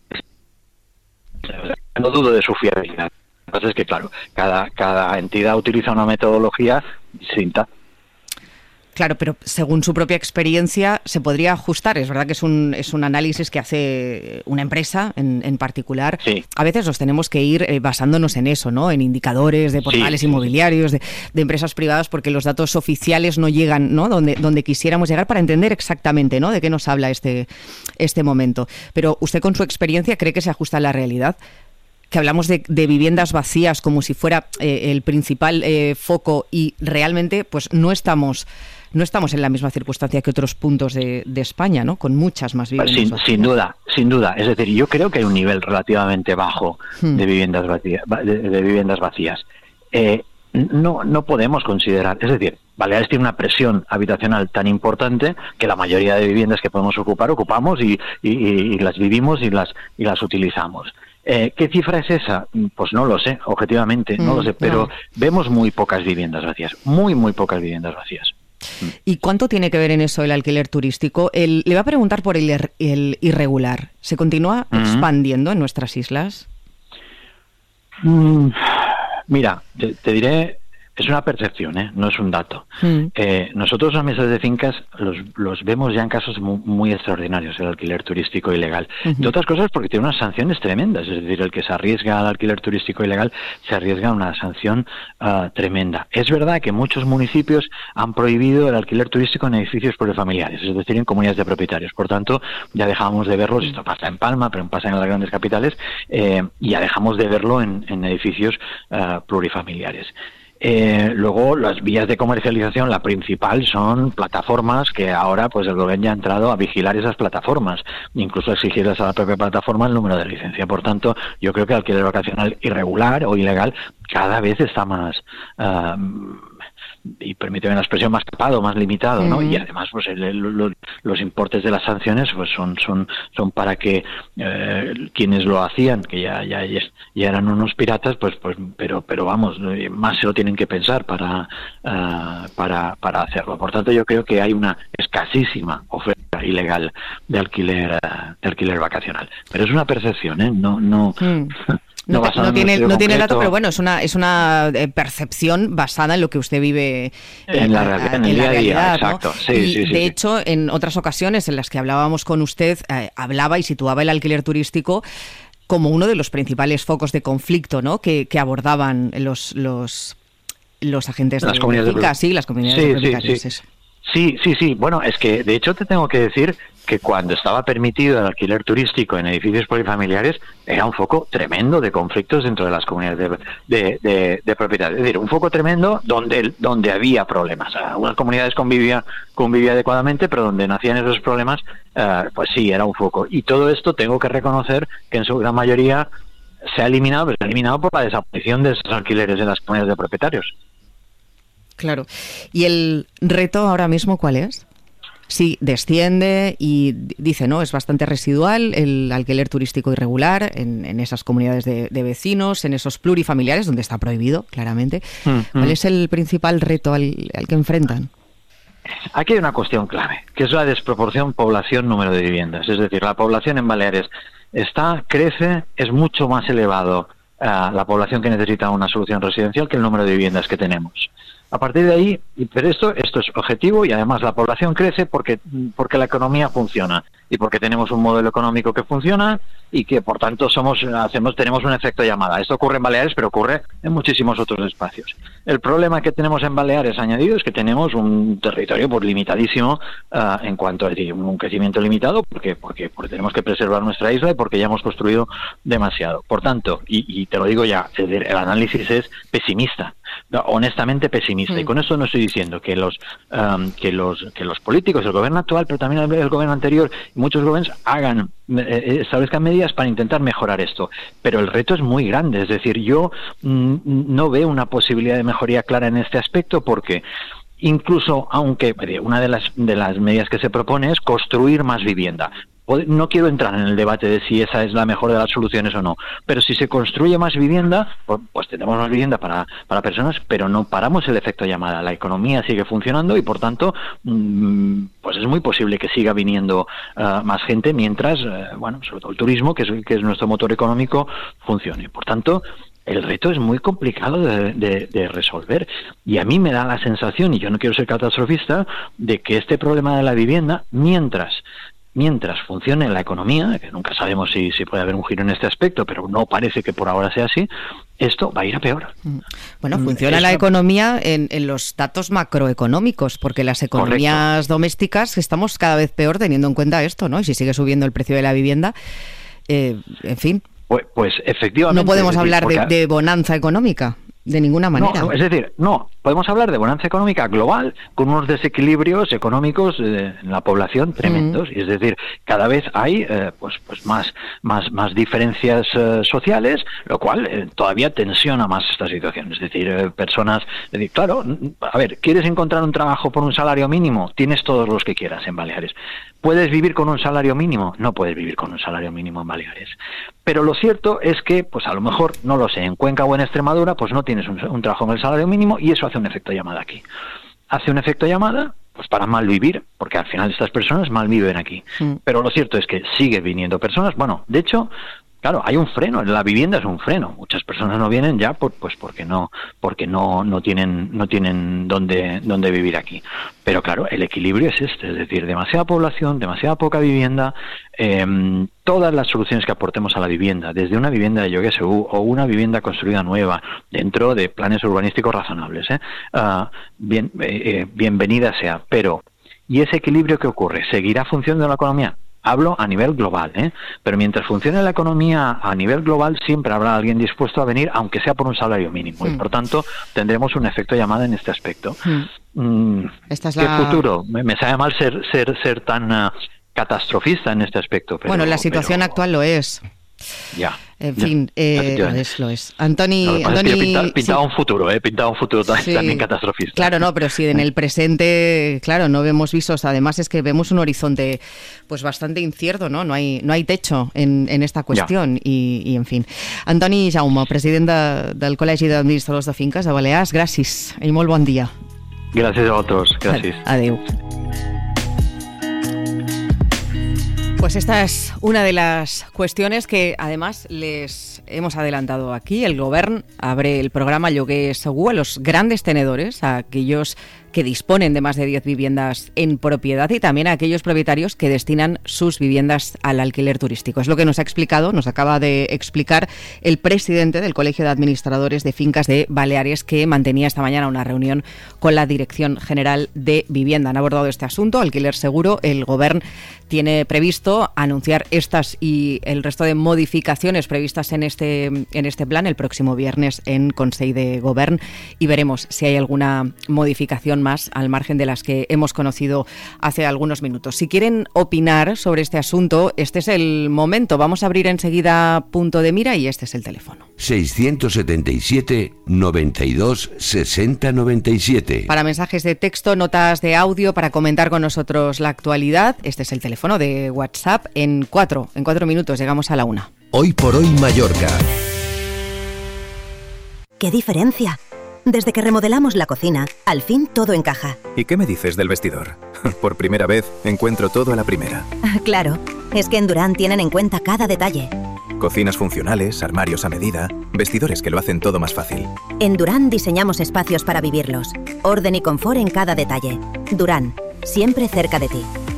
no dudo de su fiabilidad. Lo que pasa es que, claro, cada, cada entidad utiliza una metodología distinta. Claro, pero según su propia experiencia se podría ajustar. Es verdad que es un es un análisis que hace una empresa en, en particular. Sí. A veces nos tenemos que ir eh, basándonos en eso, ¿no? En indicadores de portales sí, inmobiliarios, de, de empresas privadas, porque los datos oficiales no llegan, ¿no? Donde donde quisiéramos llegar para entender exactamente, ¿no? De qué nos habla este este momento. Pero usted, con su experiencia, ¿cree que se ajusta a la realidad? Que hablamos de, de viviendas vacías como si fuera eh, el principal eh, foco, y realmente pues no estamos no estamos en la misma circunstancia que otros puntos de, de España, ¿no? Con muchas más viviendas sin, vacías. Sin duda, sin duda. Es decir, yo creo que hay un nivel relativamente bajo hmm. de viviendas vacías. De, de viviendas vacías. Eh, no, no podemos considerar, es decir, Baleares tiene una presión habitacional tan importante que la mayoría de viviendas que podemos ocupar ocupamos y, y, y las vivimos y las y las utilizamos. Eh, ¿Qué cifra es esa? Pues no lo sé, objetivamente, no mm, lo sé, pero no. Vemos muy pocas viviendas vacías, muy, muy pocas viviendas vacías. ¿Y cuánto tiene que ver en eso el alquiler turístico? El, le voy a preguntar por el, el irregular. ¿Se continúa mm-hmm. expandiendo en nuestras islas? Mm, mira, te, te diré... Es una percepción, ¿eh? No es un dato. Mm. Eh, nosotros, las mesas de fincas, los, los vemos ya en casos muy, muy extraordinarios, el alquiler turístico ilegal. Uh-huh. De otras cosas porque tiene unas sanciones tremendas. Es decir, el que se arriesga al alquiler turístico ilegal se arriesga a una sanción uh, tremenda. Es verdad que muchos municipios han prohibido el alquiler turístico en edificios plurifamiliares, es decir, en comunidades de propietarios. Por tanto, ya dejamos de verlos, esto pasa en Palma, pero pasa en las grandes capitales, eh, y ya dejamos de verlo en, en edificios uh, plurifamiliares. Eh, luego, las vías de comercialización, la principal son plataformas, que ahora pues el gobierno ya ha entrado a vigilar esas plataformas, incluso a exigirles a la propia plataforma el número de licencia. Por tanto, yo creo que el alquiler vacacional irregular o ilegal cada vez está más uh, y permíteme la expresión, más capado, más limitado, ¿no? Mm. Y además, pues el, el, los, los importes de las sanciones pues son son son para que eh, quienes lo hacían, que ya ya ya eran unos piratas, pues pues pero pero vamos, más se lo tienen que pensar para uh, para para hacerlo. Por tanto, yo creo que hay una escasísima oferta ilegal de alquiler uh, de alquiler vacacional. Pero es una percepción, ¿eh? No no mm. No, no, no tiene, no tiene dato, pero bueno, es una es una eh, percepción basada en lo que usted vive eh, en la realidad, en el día a día, exacto. ¿no? Sí, y sí, sí, de sí. hecho, en otras ocasiones en las que hablábamos con usted, eh, hablaba y situaba el alquiler turístico como uno de los principales focos de conflicto, ¿no? Que, que abordaban los los los agentes las de, comunidades de finca, de... sí, las comunidades sí, de propietarios. Sí, sí. Eso. Sí, sí, sí. Bueno, es que de hecho te tengo que decir que cuando estaba permitido el alquiler turístico en edificios polifamiliares era un foco tremendo de conflictos dentro de las comunidades de, de, de, de propietarios. Es decir, un foco tremendo donde, donde había problemas. Algunas comunidades convivían convivía adecuadamente, pero donde nacían esos problemas, eh, pues sí, era un foco. Y todo esto tengo que reconocer que en su gran mayoría se ha eliminado, pero se ha eliminado por la desaparición de esos alquileres en las comunidades de propietarios. Claro. ¿Y el reto ahora mismo cuál es? Sí, desciende y dice, ¿no? Es bastante residual el alquiler turístico irregular en, en esas comunidades de, de vecinos, en esos plurifamiliares, donde está prohibido, claramente. Mm-hmm. ¿Cuál es el principal reto al, al que enfrentan? Aquí hay una cuestión clave, que es la desproporción población-número de viviendas. Es decir, la población en Baleares está, crece, es mucho más elevado uh, la población que necesita una solución residencial que el número de viviendas que tenemos. A partir de ahí, pero esto esto es objetivo y además la población crece porque porque la economía funciona y porque tenemos un modelo económico que funciona y que por tanto somos hacemos tenemos un efecto llamada. Esto ocurre en Baleares, pero ocurre en muchísimos otros espacios. El problema que tenemos en Baleares añadido es que tenemos un territorio pues limitadísimo uh, en cuanto a decir, un crecimiento limitado porque porque porque tenemos que preservar nuestra isla y porque ya hemos construido demasiado. Por tanto, y, y te lo digo ya, es decir, el análisis es pesimista, honestamente pesimista. Y con esto no estoy diciendo que los um, que los que los políticos, el gobierno actual, pero también el, el gobierno anterior y muchos gobiernos hagan eh, establezcan medidas para intentar mejorar esto. Pero el reto es muy grande. Es decir, yo mm, no veo una posibilidad de mejoría clara en este aspecto porque incluso aunque una de las de las medidas que se propone es construir más vivienda. No quiero entrar en el debate de si esa es la mejor de las soluciones o no, pero si se construye más vivienda, pues tenemos más vivienda para, para personas, pero no paramos el efecto llamada. La economía sigue funcionando y, por tanto, pues es muy posible que siga viniendo uh, más gente mientras, uh, bueno, sobre todo el turismo, que es, que es nuestro motor económico, funcione. Por tanto, el reto es muy complicado de, de, de resolver y a mí me da la sensación, y yo no quiero ser catastrofista, de que este problema de la vivienda, mientras mientras funcione la economía, que nunca sabemos si, si puede haber un giro en este aspecto, pero no parece que por ahora sea así, esto va a ir a peor. Bueno, funciona esto... la economía en, en los datos macroeconómicos, porque las economías Correcto. domésticas estamos cada vez peor teniendo en cuenta esto, ¿no? Y si sigue subiendo el precio de la vivienda, eh, en fin. Pues, pues efectivamente. No podemos decir, hablar porque... de, de bonanza económica. De ninguna manera. No, no, es decir, no, podemos hablar de bonanza económica global con unos desequilibrios económicos eh, en la población tremendos. Mm. Y es decir, cada vez hay eh, pues pues más más más diferencias eh, sociales, lo cual eh, todavía tensiona más esta situación. Es decir, eh, personas, es decir, claro, a ver, ¿quieres encontrar un trabajo por un salario mínimo? Tienes todos los que quieras en Baleares. ¿Puedes vivir con un salario mínimo? No puedes vivir con un salario mínimo en Baleares. Pero lo cierto es que, pues a lo mejor, no lo sé, en Cuenca o en Extremadura, pues no tienes un, un trabajo con el salario mínimo y eso hace un efecto llamada aquí. Hace un efecto llamada, pues para mal vivir, porque al final estas personas mal viven aquí. Mm. Pero lo cierto es que sigue viniendo personas, bueno, de hecho... Claro, hay un freno, la vivienda es un freno. Muchas personas no vienen ya por, pues porque no porque no no tienen no tienen dónde dónde vivir aquí. Pero claro, el equilibrio es este, es decir, demasiada población, demasiada poca vivienda. Eh, todas las soluciones que aportemos a la vivienda, desde una vivienda de Lloguer Segur o una vivienda construida nueva dentro de planes urbanísticos razonables, ¿eh? Uh, bien eh, bienvenida sea. Pero ¿y ese equilibrio qué ocurre? ¿Seguirá funcionando la economía? Hablo a nivel global, ¿eh? Pero mientras funcione la economía a nivel global, siempre habrá alguien dispuesto a venir, aunque sea por un salario mínimo. Mm. Y por tanto, tendremos un efecto llamada en este aspecto. Mm. Mm, Esta es ¿Qué la... futuro? Me, me sabe mal ser ser ser tan uh, catastrofista en este aspecto. Pero, bueno, la situación pero... actual lo es. Ya. En fin, eh, lo es, lo es. Antoni... No, Antoni es que pintaba, pintaba sí. un futuro, ¿eh? Pintaba un futuro también, Sí. también catastrofista. Claro, no, pero sí, en el presente, claro, no vemos visos. Además es que vemos un horizonte pues bastante incierto, ¿no? No hay, no hay techo en, en esta cuestión i, i, en fin. Antoni Jaume, president de, del Col·legi d'Administradors de Finques de Balears, gràcies i molt bon dia. Gràcies a vosaltres, gràcies. Adéu. Pues esta es una de las cuestiones que además les hemos adelantado aquí. El Govern abre el programa Lloguer Segur a los grandes tenedores, a aquellos que disponen de más de diez viviendas en propiedad y también a aquellos propietarios que destinan sus viviendas al alquiler turístico. Es lo que nos ha explicado, nos acaba de explicar el presidente del Colegio de Administradores de Fincas de Baleares, que mantenía esta mañana una reunión con la Dirección General de Vivienda. Han abordado este asunto, alquiler seguro. El Govern tiene previsto anunciar estas y el resto de modificaciones previstas en este, en este plan el próximo viernes en Consell de Govern y veremos si hay alguna modificación más al margen de las que hemos conocido hace algunos minutos. Si quieren opinar sobre este asunto, este es el momento. Vamos a abrir enseguida Punto de Mira y este es el teléfono. seiscientos setenta y siete, noventa y dos, sesenta, noventa y siete. Para mensajes de texto, notas de audio, para comentar con nosotros la actualidad, este es el teléfono de WhatsApp. En cuatro, en cuatro minutos llegamos a la una. Hoy por hoy Mallorca. ¡Qué diferencia! Desde que remodelamos la cocina, al fin todo encaja. ¿Y qué me dices del vestidor? Por primera vez encuentro todo a la primera. Claro, es que en Durán tienen en cuenta cada detalle. Cocinas funcionales, armarios a medida, vestidores que lo hacen todo más fácil. En Durán diseñamos espacios para vivirlos. Orden y confort en cada detalle. Durán, siempre cerca de ti.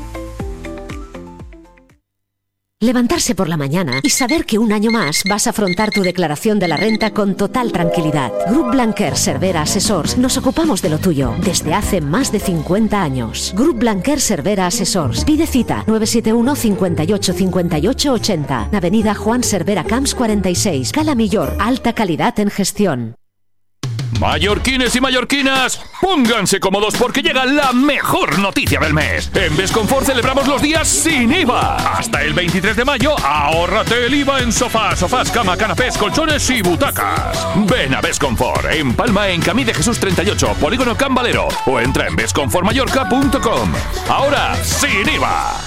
Levantarse por la mañana y saber que un año más vas a afrontar tu declaración de la renta con total tranquilidad. Grup Blanquer Cervera Assessors nos ocupamos de lo tuyo desde hace más de cincuenta años. Grup Blanquer Cervera Assessors. Pide cita nueve siete uno, cinco ocho, cinco ocho, ochenta. Avenida Juan Cervera Camps cuarenta y seis. Cala Millor. Alta calidad en gestión. Mallorquines y mallorquinas, pónganse cómodos porque llega la mejor noticia del mes. En Besconfort celebramos los días sin I V A. Hasta el veintitrés de mayo, ahórrate el I V A en sofás, sofás, cama, canapés, colchones y butacas. Ven a Besconfort, en Palma, en Camí de Jesús treinta y ocho, Polígono Can Valero, o entra en besconfort mallorca punto com. Ahora, sin I V A.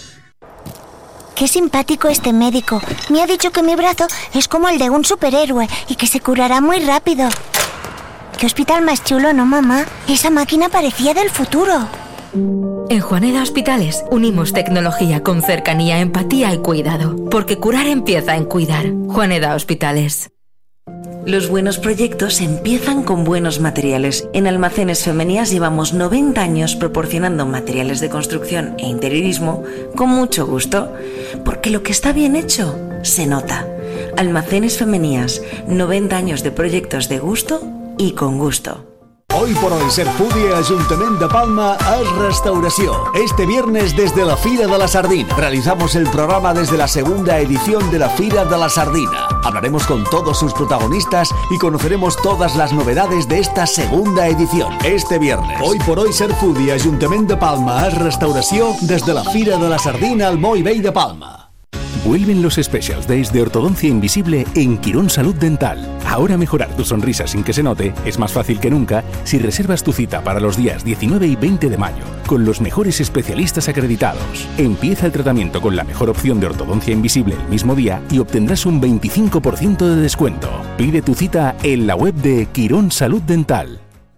Qué simpático este médico. Me ha dicho que mi brazo es como el de un superhéroe y que se curará muy rápido. ¡Qué hospital más chulo, no, mamá! Esa máquina parecía del futuro. En Juaneda Hospitales unimos tecnología con cercanía, empatía y cuidado, porque curar empieza en cuidar. Juaneda Hospitales. Los buenos proyectos empiezan con buenos materiales. En Almacenes Femenías llevamos noventa años proporcionando materiales de construcción e interiorismo con mucho gusto, porque lo que está bien hecho se nota. Almacenes Femenías, noventa años de proyectos de gusto i con gusto. Hoy por hoy ser foodie Ajuntament de Palma es restauración. Este viernes desde la Fira de la Sardina realizamos el programa desde la segunda edición de la Fira de la Sardina. Hablaremos con todos sus protagonistas y conoceremos todas las novedades de esta segunda edición. Este viernes, hoy por hoy ser foodie Ajuntament de Palma es restauración desde la Fira de la Sardina al Moll Vell de Palma. Vuelven los Special Days de Ortodoncia Invisible en Quirón Salud Dental. Ahora mejorar tu sonrisa sin que se note es más fácil que nunca si reservas tu cita para los días diecinueve y veinte de mayo con los mejores especialistas acreditados. Empieza el tratamiento con la mejor opción de ortodoncia invisible el mismo día y obtendrás un veinticinco por ciento de descuento. Pide tu cita en la web de Quirón Salud Dental.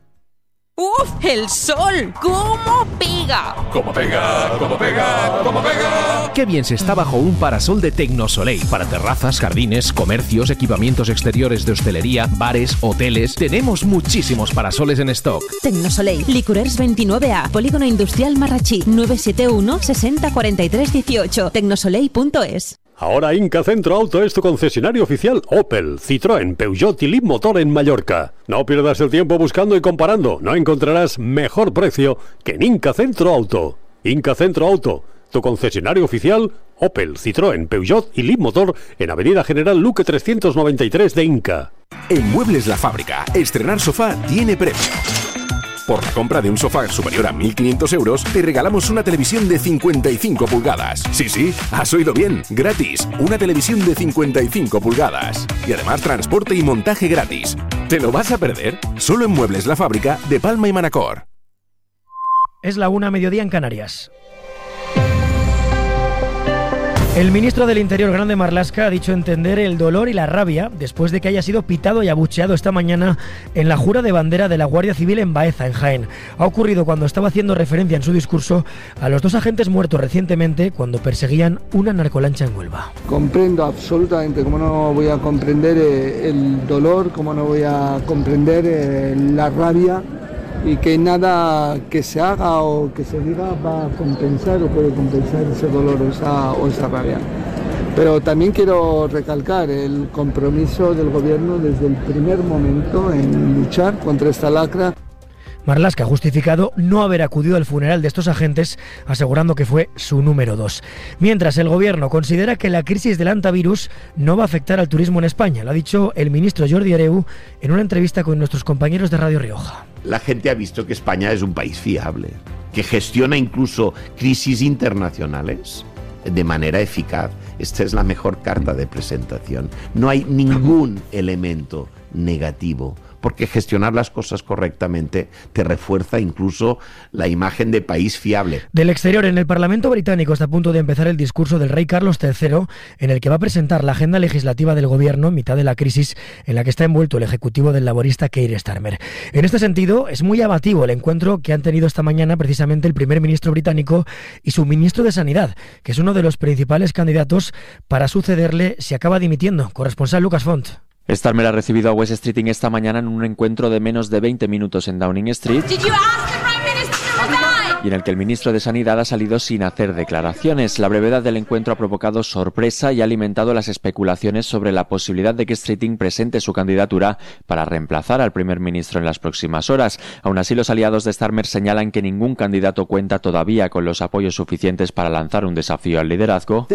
¡Uf! ¡El sol! ¿Cómo pega? ¿Cómo pega? ¿Cómo pega? ¿Cómo pega? Qué bien se está bajo un parasol de Tecnosoleil para terrazas, jardines, comercios, equipamientos exteriores de hostelería, bares, hoteles. Tenemos muchísimos parasoles en stock. Tecnosoleil, Licurers veintinueve A, Polígono Industrial Marrachí, nueve siete uno, sesenta, cuarenta y tres, dieciocho, tecnosoleil punto es. Ahora Inca Centro Auto es tu concesionario oficial Opel, Citroën, Peugeot y Leapmotor en Mallorca. No pierdas el tiempo buscando y comparando. No encontrarás mejor precio que en Inca Centro Auto. Inca Centro Auto, tu concesionario oficial Opel, Citroën, Peugeot y Leapmotor en Avenida General Luque trescientos noventa y tres de Inca. En Muebles La Fábrica, estrenar sofá tiene premio. Por la compra de un sofá superior a mil quinientos euros, te regalamos una televisión de cincuenta y cinco pulgadas. Sí, sí, has oído bien, gratis. Una televisión de cincuenta y cinco pulgadas. Y además transporte y montaje gratis. ¿Te lo vas a perder? Solo en Muebles La Fábrica de Palma y Manacor. Es la una, mediodía en Canarias. El ministro del Interior, Grande Marlaska, ha dicho entender el dolor y la rabia después de que haya sido pitado y abucheado esta mañana en la jura de bandera de la Guardia Civil en Baeza, en Jaén. Ha ocurrido cuando estaba haciendo referencia en su discurso a los dos agentes muertos recientemente cuando perseguían una narcolancha en Huelva. Comprendo absolutamente, como no voy a comprender eh, el dolor, como no voy a comprender eh, la rabia, y que nada que se haga o que se diga va a compensar o puede compensar ese dolor o esa, o esa rabia. Pero también quiero recalcar el compromiso del gobierno desde el primer momento en luchar contra esta lacra. Marlaska ha justificado no haber acudido al funeral de estos agentes, asegurando que fue su número dos. Mientras, el gobierno considera que la crisis del hantavirus no va a afectar al turismo en España. Lo ha dicho el ministro Jordi Hereu en una entrevista con nuestros compañeros de Radio Rioja. La gente ha visto que España es un país fiable, que gestiona incluso crisis internacionales de manera eficaz. Esta es la mejor carta de presentación. No hay ningún elemento negativo, porque gestionar las cosas correctamente te refuerza incluso la imagen de país fiable. Del exterior, en el Parlamento británico está a punto de empezar el discurso del rey Carlos tercero, en el que va a presentar la agenda legislativa del gobierno en mitad de la crisis en la que está envuelto el ejecutivo del laborista Keir Starmer. En este sentido, es muy abativo el encuentro que han tenido esta mañana precisamente el primer ministro británico y su ministro de Sanidad, que es uno de los principales candidatos para sucederle si acaba dimitiendo. Corresponsal Lucas Font. Starmer ha recibido a Wes Streeting esta mañana en un encuentro de menos de veinte minutos en Downing Street y en el que el ministro de Sanidad ha salido sin hacer declaraciones. La brevedad del encuentro ha provocado sorpresa y ha alimentado las especulaciones sobre la posibilidad de que Streeting presente su candidatura para reemplazar al primer ministro en las próximas horas. Aún así, los aliados de Starmer señalan que ningún candidato cuenta todavía con los apoyos suficientes para lanzar un desafío al liderazgo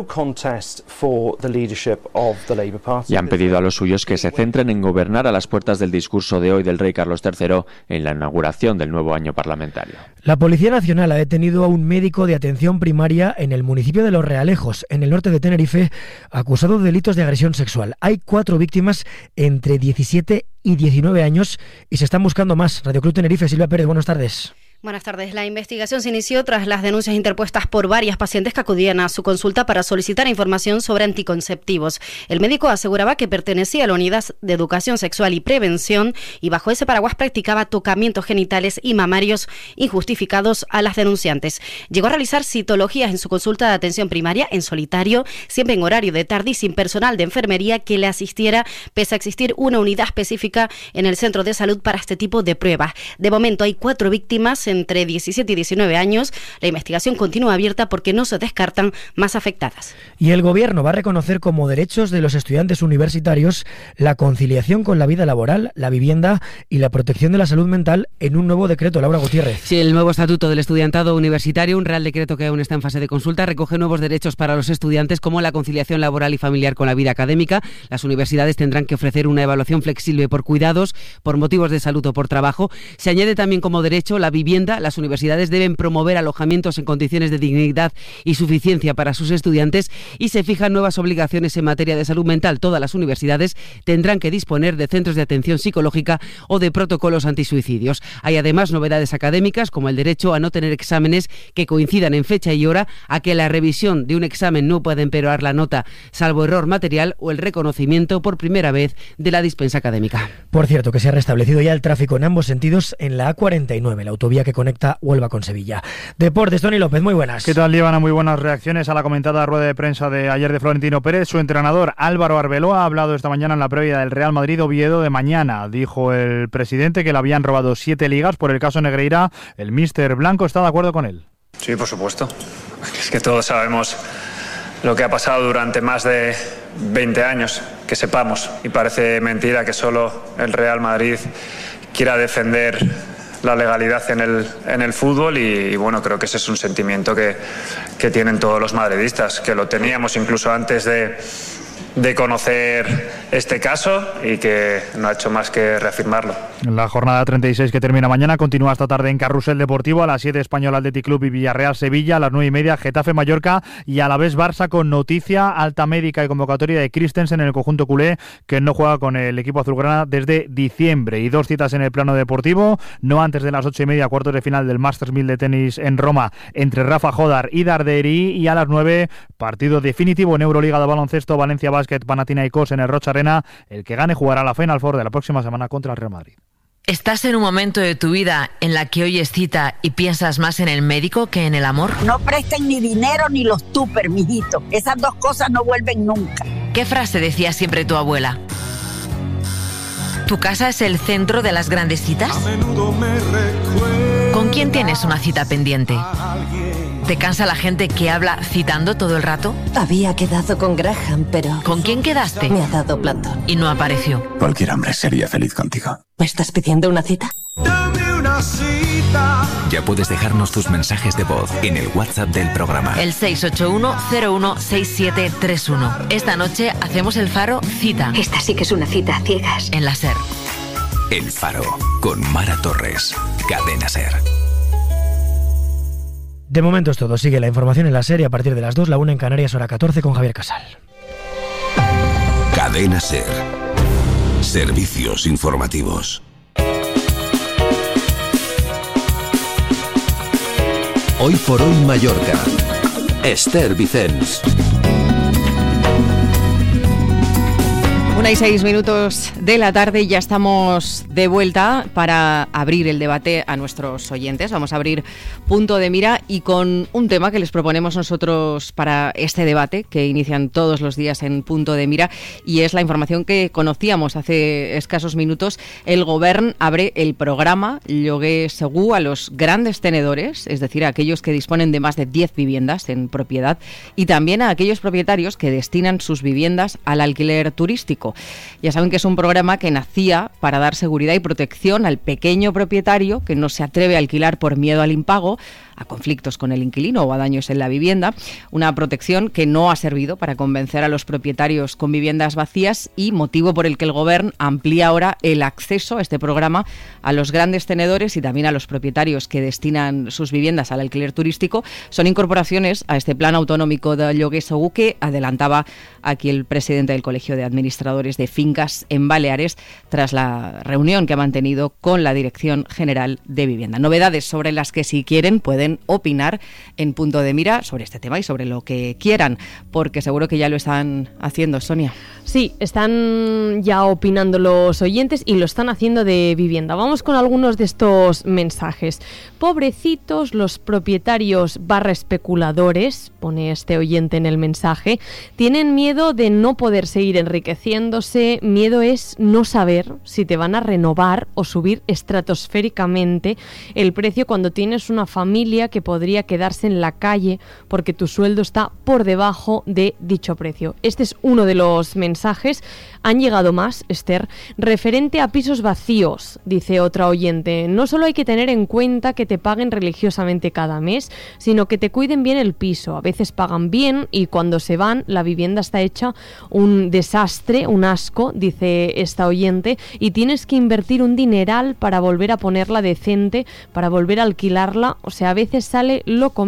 y han pedido a los suyos que se centren en gobernar a las puertas del discurso de hoy del rey Carlos tercero en la inauguración del nuevo año parlamentario. La Policía Nacional ha detenido a un médico de atención primaria en el municipio de Los Realejos, en el norte de Tenerife, acusado de delitos de agresión sexual. Hay cuatro víctimas entre diecisiete y diecinueve años y se están buscando más. Radio Club Tenerife, Silvia Pérez, buenas tardes. Buenas tardes. La investigación se inició tras las denuncias interpuestas por varias pacientes que acudían a su consulta para solicitar información sobre anticonceptivos. El médico aseguraba que pertenecía a la Unidad de Educación Sexual y Prevención y bajo ese paraguas practicaba tocamientos genitales y mamarios injustificados a las denunciantes. Llegó a realizar citologías en su consulta de atención primaria en solitario, siempre en horario de tarde y sin personal de enfermería que le asistiera, pese a existir una unidad específica en el centro de salud para este tipo de pruebas. De momento hay cuatro víctimas entre diecisiete y diecinueve años. La investigación continúa abierta porque no se descartan más afectadas. Y el gobierno va a reconocer como derechos de los estudiantes universitarios la conciliación con la vida laboral, la vivienda y la protección de la salud mental en un nuevo decreto. Laura Gutiérrez. Sí, el nuevo estatuto del estudiantado universitario, un real decreto que aún está en fase de consulta, recoge nuevos derechos para los estudiantes como la conciliación laboral y familiar con la vida académica. Las universidades tendrán que ofrecer una evaluación flexible por cuidados, por motivos de salud o por trabajo. Se añade también como derecho la vivienda. Las universidades deben promover alojamientos en condiciones de dignidad y suficiencia para sus estudiantes y se fijan nuevas obligaciones en materia de salud mental. Todas las universidades tendrán que disponer de centros de atención psicológica o de protocolos antisuicidios. Hay además novedades académicas como el derecho a no tener exámenes que coincidan en fecha y hora, a que la revisión de un examen no pueda empeorar la nota salvo error material o el reconocimiento por primera vez de la dispensa académica. Por cierto, que se ha restablecido ya el tráfico en ambos sentidos en la A cuarenta y nueve, la autovía que conecta Huelva con Sevilla. Deportes, Tony López, muy buenas. ¿Qué tal, Líbana? Muy buenas reacciones a la comentada rueda de prensa de ayer de Florentino Pérez. Su entrenador Álvaro Arbeloa ha hablado esta mañana en la previa del Real Madrid-Oviedo de mañana. Dijo el presidente que le habían robado siete ligas por el caso Negreira. El míster Blanco está de acuerdo con él. Sí, por supuesto. Es que todos sabemos lo que ha pasado durante más de veinte años, que sepamos. Y parece mentira que solo el Real Madrid quiera defender la legalidad en el, en el fútbol y, y bueno, creo que ese es un sentimiento que, que tienen todos los madridistas, que lo teníamos incluso antes de, de conocer este caso y que no ha hecho más que reafirmarlo. La jornada treinta y seis que termina mañana continúa esta tarde en Carrusel Deportivo. A las siete Español Athletic Club y Villarreal Sevilla, a las nueve y media Getafe Mallorca y a la vez Barça, con noticia alta médica y convocatoria de Christensen en el conjunto culé, que no juega con el equipo azulgrana desde diciembre. Y dos citas en el plano deportivo, no antes de las ocho y media, cuartos de final del Masters mil de tenis en Roma entre Rafa Jodar y Darderi, y a las nueve partido definitivo en Euroliga de baloncesto, Valencia Basket Panathinaikos en el Rocha Arena. El que gane jugará la Final Four de la próxima semana contra el Real Madrid. ¿Estás en un momento de tu vida en la que oyes cita y piensas más en el médico que en el amor? No presten ni dinero ni los tupper, mijito. Esas dos cosas no vuelven nunca. ¿Qué frase decía siempre tu abuela? ¿Tu casa es el centro de las grandes citas? ¿Con quién tienes una cita pendiente? ¿Te cansa la gente que habla citando todo el rato? Había quedado con Graham, pero... ¿Con quién quedaste? Me ha dado plantón. Y no apareció. Cualquier hombre sería feliz contigo. ¿Me estás pidiendo una cita? Dame una cita. Ya puedes dejarnos tus mensajes de voz en el WhatsApp del programa. El seis ocho uno cero uno seis siete tres uno. Esta noche hacemos el Faro Cita. Esta sí que es una cita a ciegas. En la SER. El Faro, con Mara Torres. Cadena SER. De momento es todo. Sigue la información en la serie a partir de las dos, la una en Canarias, hora catorce, con Javier Casal. Cadena SER. Servicios informativos. Hoy por hoy Mallorca. Esther Vicens. Una y seis minutos de la tarde y ya estamos de vuelta para abrir el debate a nuestros oyentes. Vamos a abrir Punto de Mira y con un tema que les proponemos nosotros para este debate que inician todos los días en Punto de Mira, y es la información que conocíamos hace escasos minutos. El Govern abre el programa Lloguer Segur a los grandes tenedores, es decir, a aquellos que disponen de más de diez viviendas en propiedad, y también a aquellos propietarios que destinan sus viviendas al alquiler turístico. Ya saben que es un programa que nacía para dar seguridad y protección al pequeño propietario que no se atreve a alquilar por miedo al impago, a conflictos con el inquilino o a daños en la vivienda. Una protección que no ha servido para convencer a los propietarios con viviendas vacías, y motivo por el que el Govern amplía ahora el acceso a este programa a los grandes tenedores y también a los propietarios que destinan sus viviendas al alquiler turístico. Son incorporaciones a este plan autonómico de Lloguer Segur que adelantaba aquí el presidente del Colegio de Administradores de Fincas en Baleares tras la reunión que ha mantenido con la Dirección General de Vivienda. Novedades sobre las que, si quieren, pueden opinar en Punto de Mira sobre este tema y sobre lo que quieran, porque seguro que ya lo están haciendo, Sonia. Sí, están ya opinando los oyentes y lo están haciendo de vivienda. Vamos con algunos de estos mensajes. Pobrecitos los propietarios barra especuladores, pone este oyente en el mensaje, tienen miedo de no poder seguir enriqueciéndose, miedo es no saber si te van a renovar o subir estratosféricamente el precio cuando tienes una familia que podría quedarse en la calle porque tu sueldo está por debajo de dicho precio. Este es uno de los mensajes. Han llegado más, Esther. Referente a pisos vacíos, dice otra oyente, no solo hay que tener en cuenta que te paguen religiosamente cada mes, sino que te cuiden bien el piso. A veces pagan bien y cuando se van la vivienda está hecha un desastre, un asco, dice esta oyente, y tienes que invertir un dineral para volver a ponerla decente, para volver a alquilarla. O sea, a veces sale loco